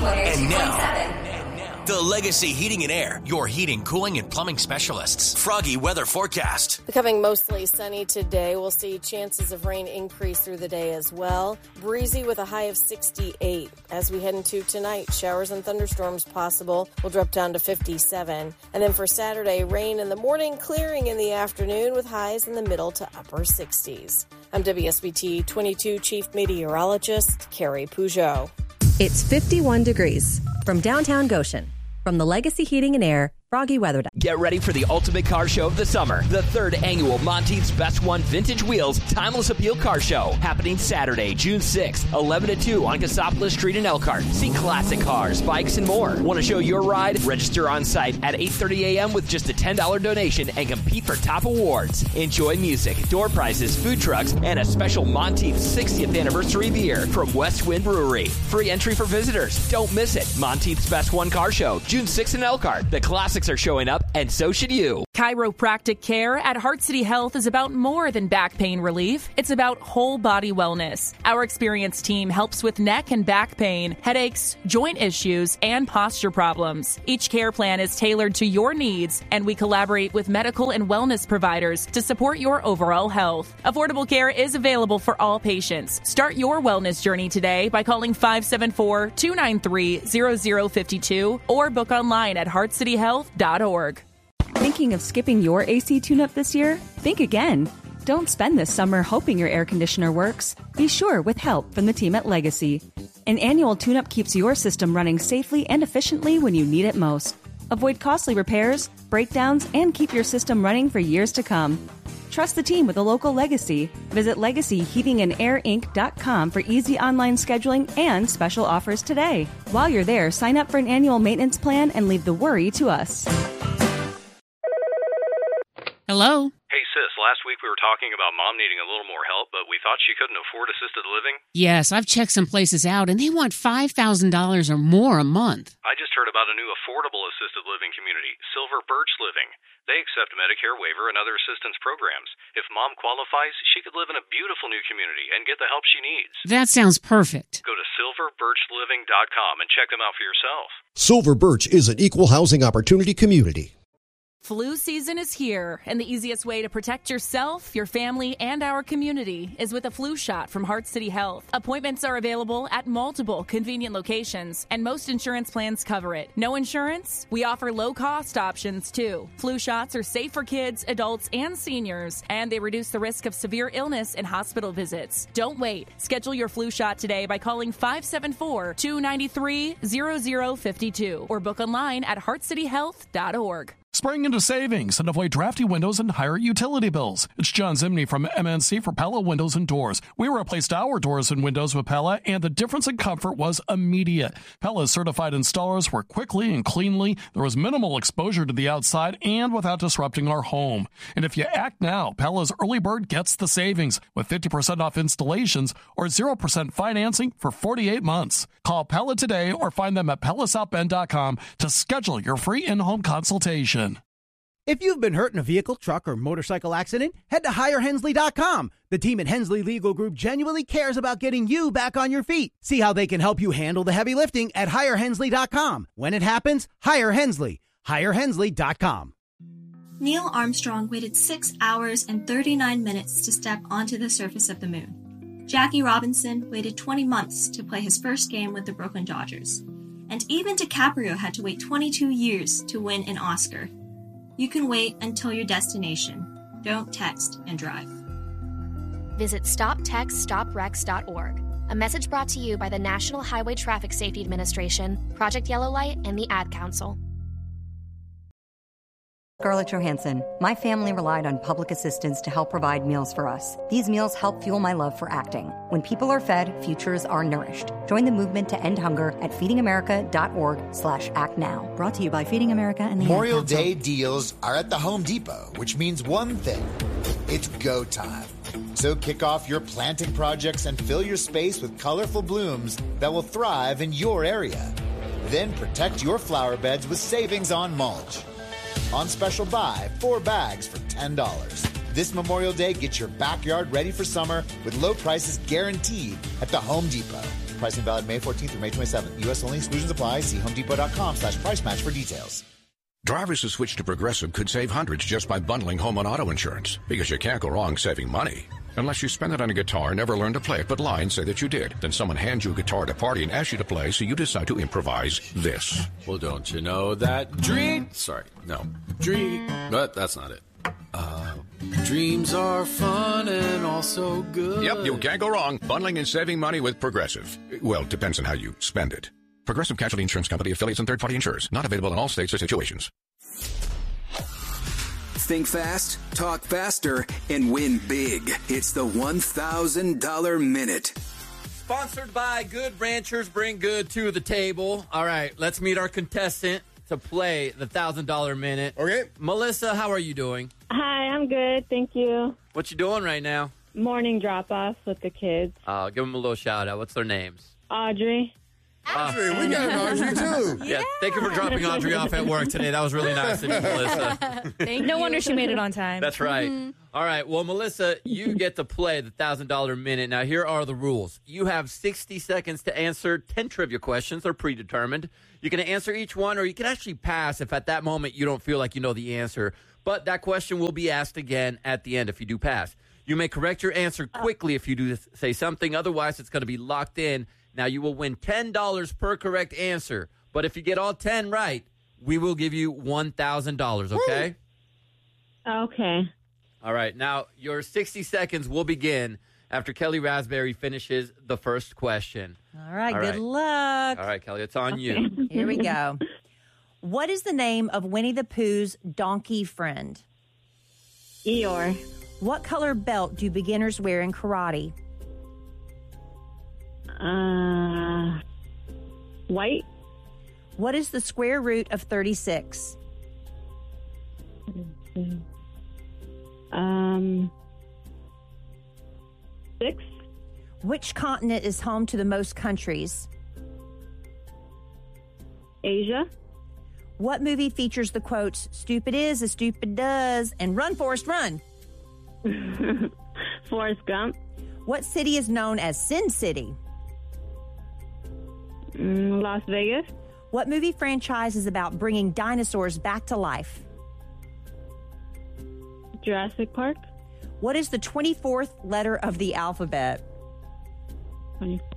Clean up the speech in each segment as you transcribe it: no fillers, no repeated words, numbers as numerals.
And now, the Legacy Heating and Air, your heating, cooling, and plumbing specialists. Froggy weather forecast. Becoming mostly sunny today. We'll see chances of rain increase through the day as well. Breezy with a high of 68. As we head into tonight, showers and thunderstorms possible. We'll drop down to 57. And then for Saturday, rain in the morning, clearing in the afternoon with highs in the middle to upper 60s. I'm WSBT 22 Chief Meteorologist Carrie Peugeot. It's 51 degrees from downtown Goshen. From the Legacy Heating and Air Froggy Weather. Get ready for the ultimate car show of the summer. The third annual Monteith's Best One Vintage Wheels Timeless Appeal Car Show. Happening Saturday, June 6th, 11 to 2 on Cassopolis Street in Elkhart. See classic cars, bikes, and more. Want to show your ride? Register on site at 8:30 a.m. with just a $10 donation and compete for top awards. Enjoy music, door prizes, food trucks, and a special Monteith's 60th anniversary beer from West Wind Brewery. Free entry for visitors. Don't miss it. Monteith's Best One Car Show, June 6th in Elkhart. The classics are showing up, and so should you. Chiropractic care at Heart City Health is about more than back pain relief. It's about whole body wellness. Our experienced team helps with neck and back pain, headaches, joint issues, and posture problems. Each care plan is tailored to your needs, and we collaborate with medical and wellness providers to support your overall health. Affordable care is available for all patients. Start your wellness journey today by calling 574-293-0052 or book online at heartcityhealth.org. Thinking of skipping your AC tune-up this year? Think again. Don't spend this summer hoping your air conditioner works. Be sure with help from the team at Legacy. An annual tune-up keeps your system running safely and efficiently when you need it most. Avoid costly repairs, breakdowns, and keep your system running for years to come. Trust the team with a local Legacy. Visit LegacyHeatingandAirInc.com for easy online scheduling and special offers today. While you're there, sign up for an annual maintenance plan and leave the worry to us. Hello? Hey, sis, last week we were talking about Mom needing a little more help, but we thought she couldn't afford assisted living. Yes, I've checked some places out, and they want $5,000 or more a month. I just heard about a new affordable assisted living community, Silver Birch Living. They accept Medicare waiver and other assistance programs. If Mom qualifies, she could live in a beautiful new community and get the help she needs. That sounds perfect. Go to silverbirchliving.com and check them out for yourself. Silver Birch is an equal housing opportunity community. Flu season is here, and the easiest way to protect yourself, your family, and our community is with a flu shot from Heart City Health. Appointments are available at multiple convenient locations, and most insurance plans cover it. No insurance? We offer low-cost options, too. Flu shots are safe for kids, adults, and seniors, and they reduce the risk of severe illness and hospital visits. Don't wait. Schedule your flu shot today by calling 574-293-0052 or book online at heartcityhealth.org. Spring into savings and avoid drafty windows and higher utility bills. It's John Zimney from MNC for Pella Windows and Doors. We replaced our doors and windows with Pella, and the difference in comfort was immediate. Pella's certified installers work quickly and cleanly. There was minimal exposure to the outside and without disrupting our home. And if you act now, Pella's early bird gets the savings with 50% off installations or 0% financing for 48 months. Call Pella today or find them at PellaSouthBend.com to schedule your free in-home consultation. If you've been hurt in a vehicle, truck, or motorcycle accident, head to HireHensley.com. The team at Hensley Legal Group genuinely cares about getting you back on your feet. See how they can help you handle the heavy lifting at HireHensley.com. When it happens, hire Hensley. HireHensley.com. Neil Armstrong waited 6 hours and 39 minutes to step onto the surface of the moon. Jackie Robinson waited 20 months to play his first game with the Brooklyn Dodgers. And even DiCaprio had to wait 22 years to win an Oscar. You can wait until your destination. Don't text and drive. Visit StopTextStopWrecks.org. A message brought to you by the National Highway Traffic Safety Administration, Project Yellow Light, and the Ad Council. Scarlett Johansson. My family relied on public assistance to help provide meals for us. These meals help fuel my love for acting. When people are fed, futures are nourished. Join the movement to end hunger at feedingamerica.org/actnow. Brought to you by Feeding America and the Memorial Day deals are at the Home Depot, which means one thing. It's go time. So kick off your planting projects and fill your space with colorful blooms that will thrive in your area. Then protect your flower beds with savings on mulch. On special buy, 4 bags for $10. This Memorial Day, get your backyard ready for summer with low prices guaranteed at the Home Depot. Pricing valid May 14th through May 27th. U.S. only. Exclusions apply. See HomeDepot.com/price match for details. Drivers who switch to Progressive could save hundreds just by bundling home and auto insurance, because you can't go wrong saving money. Unless you spend it on a guitar, never learn to play it, but lie and say that you did. Then someone hands you a guitar at a party and asks you to play, so you decide to improvise this. Well, don't you know that but that's not it. Dreams are fun and also good. Yep, you can't go wrong bundling and saving money with Progressive. Well, depends on how you spend it. Progressive Casualty Insurance Company, affiliates, and third-party insurers. Not available in all states or situations. Think fast, talk faster, and win big. It's the $1,000 Minute. Sponsored by Good Ranchers, bring good to the table. All right, let's meet our contestant to play the $1,000 Minute. Okay. Melissa, how are you doing? Hi, I'm good. Thank you. What you doing right now? Morning drop-off with the kids. Give them a little shout-out. What's their names? Audrey. Audrey, we got an Audrey, too. Yeah, thank you for dropping Audrey off at work today. That was really nice of you, Melissa. No wonder she made it on time. That's right. Mm-hmm. All right, well, Melissa, you get to play the $1,000 Minute. Now, here are the rules. You have 60 seconds to answer 10 trivia questions. They're predetermined. You can answer each one, or you can actually pass if at that moment you don't feel like you know the answer. But that question will be asked again at the end if you do pass. You may correct your answer quickly if you do say something. Otherwise, it's going to be locked in. Now, you will win $10 per correct answer. But if you get all 10 right, we will give you $1,000, okay? Okay. All right. Now, your 60 seconds will begin after Kelly Raspberry finishes the first question. All right. Good luck. All right, Kelly, it's on you. Here we go. What is the name of Winnie the Pooh's donkey friend? Eeyore. What color belt do beginners wear in karate? White. What is the square root of 36? 6. Which continent is home to the most countries? Asia. What movie features the quotes, "Stupid is as stupid does," and "Run, Forrest, run"? Forrest Gump. What city is known as Sin City? Las Vegas. What movie franchise is about bringing dinosaurs back to life? Jurassic Park. What is the 24th letter of the alphabet? 24.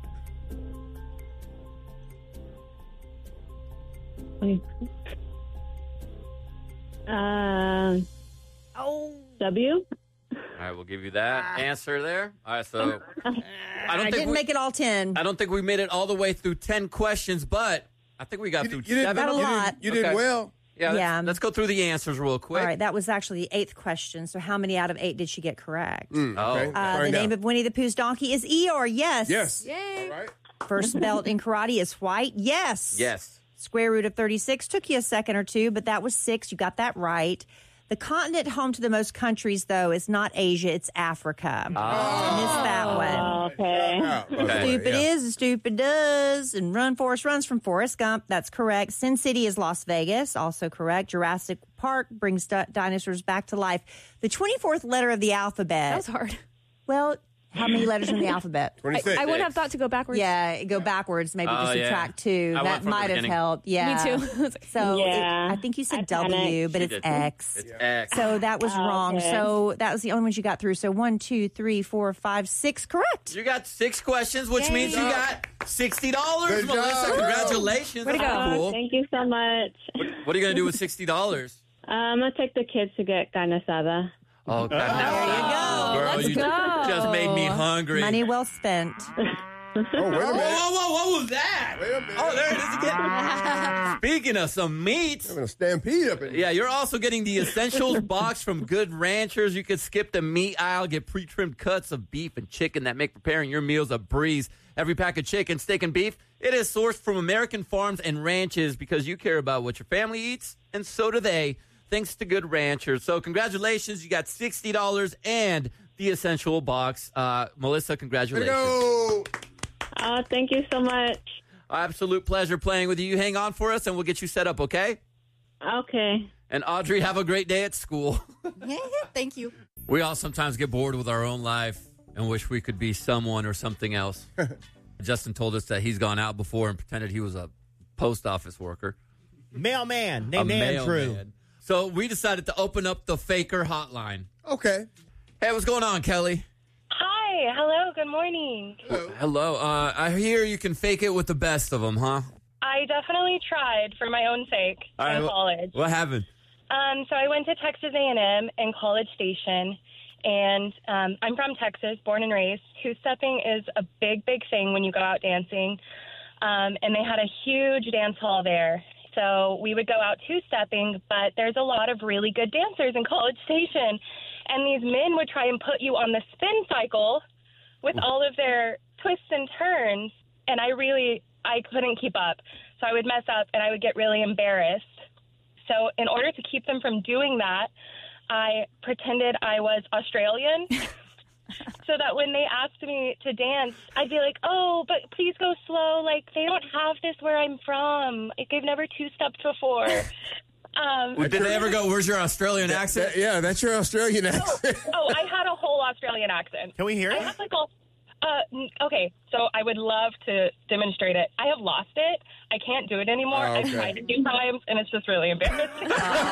W. All right, we'll give you that answer there. All right, so I didn't make it all 10. I don't think we made it all the way through 10 questions, but I think we got through 7. Got a lot. You did well. Yeah, let's go through the answers real quick. All right, that was actually the 8th question. So how many out of 8 did she get correct? Okay. The name of Winnie the Pooh's donkey is Eeyore. Yes. Yes. Yay. All right. First belt in karate is white. Yes. Yes. Square root of 36 took you a second or two, but that was 6. You got that right. The continent home to the most countries, though, is not Asia. It's Africa. Missed that one. Okay. Stupid is, stupid does. And Run, Forrest, runs from Forrest Gump. That's correct. Sin City is Las Vegas. Also correct. Jurassic Park brings dinosaurs back to life. The 24th letter of the alphabet. That was hard. Well, how many letters in the alphabet? 26. I wouldn't have thought to go backwards. Yeah, go backwards. Maybe just subtract 2. I That might have helped. Yeah. Me too. So Yeah. I think you said I W, panicked. but She it's did. X. It's X. So that was wrong. Okay. So that was the only ones you got through. So 1, 2, 3, 4, 5, 6. Correct. You got 6 questions, which means you got $60, Good Melissa. job. Congratulations. Way to That's go. cool. Thank you so much. What are you going to do with $60? I'm going to take the kids to get carne asada. Oh, God. There you go. Girl, Let's you go. just made me hungry. Money well spent. Oh, wait a Whoa, minute. what was that? Wait a minute. Oh, there it is again. Speaking of some meat. I'm going to stampede up in here. Yeah, you're also getting the Essentials box from Good Ranchers. You could skip the meat aisle, get pre-trimmed cuts of beef and chicken that make preparing your meals a breeze. Every pack of chicken, steak, and beef, it is sourced from American farms and ranches because you care about what your family eats, and so do they, thanks to Good Ranchers. So congratulations, you got $60 and the Essential box. Melissa, congratulations. Go. Thank you so much. Absolute pleasure playing with you. You hang on for us, and we'll get you set up, okay? Okay. And Audrey, have a great day at school. Thank you. We all sometimes get bored with our own life and wish we could be someone or something else. Justin told us that he's gone out before and pretended he was a post office worker. Mailman named Andrew. Mailman. So we decided to open up the Faker hotline. Okay. Hey, what's going on, Kelly? Hi. Hello. Good morning. Hello. I hear you can fake it with the best of them, huh? I definitely tried for my own sake in college. What happened? So I went to Texas A&M in College Station, and I'm from Texas, born and raised. Two-stepping is a big, big thing when you go out dancing, and they had a huge dance hall there. So we would go out two-stepping, but there's a lot of really good dancers in College Station, and these men would try and put you on the spin cycle with all of their twists and turns, and I couldn't keep up. So I would mess up, and I would get really embarrassed. So in order to keep them from doing that, I pretended I was Australian so that when they asked me to dance, I'd be like, oh, but please go slow. Like, they don't have this where I'm from. Like, I've never two-stepped before. Did they ever go, where's your Australian accent? Yeah, that's your Australian accent. I had a whole Australian accent. Can we hear it? I have like okay, so I would love to demonstrate it. I have lost it. I can't do it anymore. Oh, okay. I've tried it a few times, and it's just really embarrassing.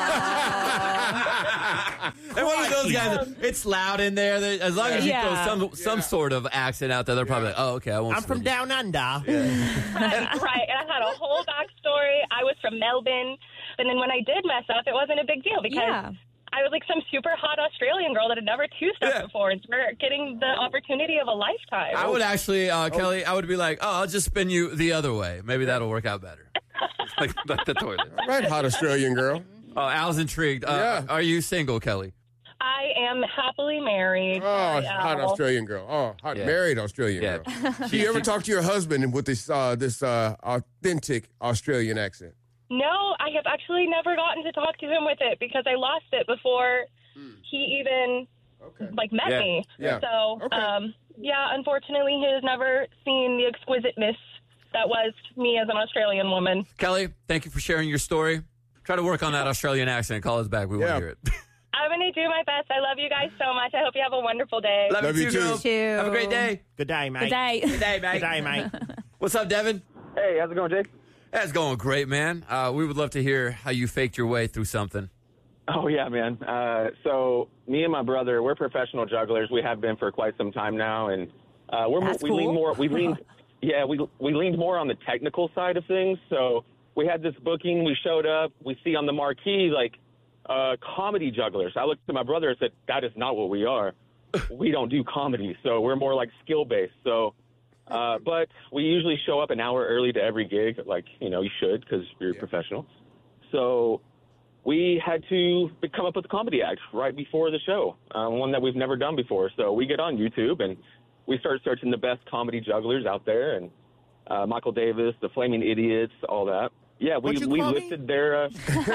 And one of those guys, it's loud in there. As long as you throw some sort of accent out there, they're probably like, oh, okay, I won't. I'm from down under. Right. And I had a whole backstory. I was from Melbourne. And then when I did mess up, it wasn't a big deal because I was like some super hot Australian girl that had never two-stepped before. And we're getting the opportunity of a lifetime. I would actually, Kelly, I would be like, oh, I'll just spin you the other way. Maybe that'll work out better. like the toilet. All right, hot Australian girl. Oh, Al's intrigued. Are you single, Kelly? I am happily married. Oh, hot Australian girl. Oh, hot married Australian girl. Do you ever talk to your husband with this authentic Australian accent? No, I have actually never gotten to talk to him with it because I lost it before he even met me. Yeah. So, unfortunately, he has never seen the exquisiteness that was me as an Australian woman. Kelly, thank you for sharing your story. Try to work on that Australian accent. Call us back. We want to hear it. I'm going to do my best. I love you guys so much. I hope you have a wonderful day. Love you too. Have a great day. Good day, mate. Good day. Good day, mate. Good day, mate. What's up, Devin? Hey, how's it going, Jake? That's going great, man. We would love to hear how you faked your way through something. Oh, yeah, man. So me and my brother, we're professional jugglers. We have been for quite some time now, and we leaned more on the technical side of things. So we had this booking. We showed up. We see on the marquee, comedy jugglers. I looked at my brother and said, that is not what we are. We don't do comedy, so we're more like skill-based. So, but we usually show up an hour early to every gig, you should because you're a professional. So we had to come up with a comedy act right before the show, one that we've never done before. So we get on YouTube and we start searching the best comedy jugglers out there, and Michael Davis, the Flaming Idiots, all that. Yeah, we lifted their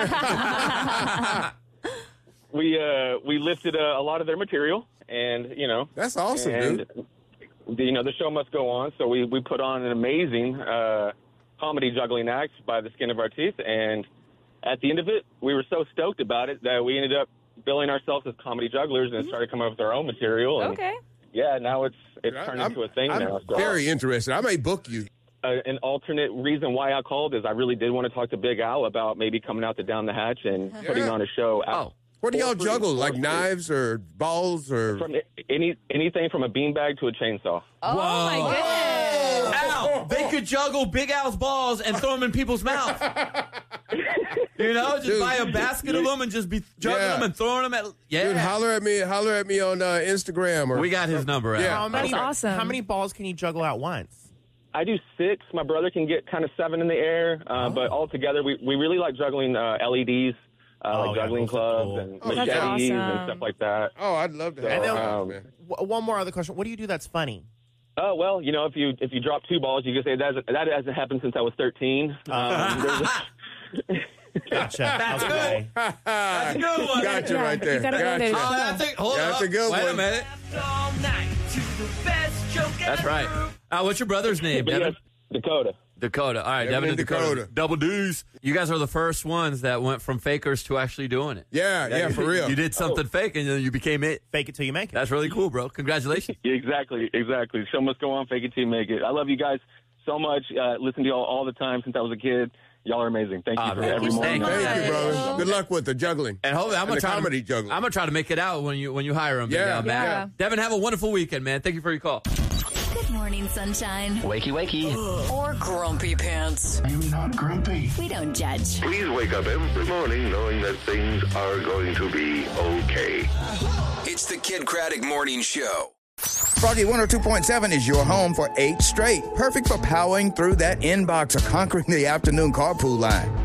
we lifted a lot of their material, and that's awesome, dude. The show must go on, so we put on an amazing comedy juggling act by the skin of our teeth, and at the end of it, we were so stoked about it that we ended up billing ourselves as comedy jugglers and started coming up with our own material. And, yeah, now it's turned into a thing now. So. Very interested. I may book you. An alternate reason why I called is I really did want to talk to Big Al about maybe coming out to Down the Hatch and putting on a show. What do y'all juggle? Like knives or balls or from anything from a beanbag to a chainsaw. Oh my goodness! Al, they could juggle Big Al's balls and throw them in people's mouths. Just buy a basket of them and just be juggling them and throwing them at. Yeah, dude, holler at me on Instagram. We got his number. Yeah, that's awesome. How many balls can you juggle at once? I do 6. My brother can get kind of 7 in the air, but all together we really like juggling LEDs. Juggling clubs and machetes and stuff like that. Oh, I'd love to have that. One more other question. What do you do that's funny? Oh, well, if you drop 2 balls, you can say that hasn't happened since I was 13. Gotcha. That's good. That's a good one. Gotcha right there. That's a good one. Wait a minute. That's right. What's your brother's name, Devin? Dakota. Dakota. All right, Devin Devin and and Dakota. Dakota. Double D's. You guys are the first ones that went from fakers to actually doing it. Yeah, for real. You did something fake, and then you became it. Fake it till you make it. That's really cool, bro. Congratulations. Exactly. Show must go on, fake it till you make it. I love you guys so much. Listen to y'all all the time since I was a kid. Y'all are amazing. Thank you for every morning. Thank you, brother. Good luck with the juggling. And hopefully, I'm gonna try comedy juggling. I'm gonna try to make it out when you hire him. Yeah, man. yeah. Devin, have a wonderful weekend, man. Thank you for your call. Good morning, sunshine. Wakey, wakey. Or grumpy pants. I am not grumpy. We don't judge. Please wake up every morning knowing that things are going to be okay. It's the Kid Craddock Morning Show. Froggy 102.7 is your home for 8 straight. Perfect for powering through that inbox or conquering the afternoon carpool line.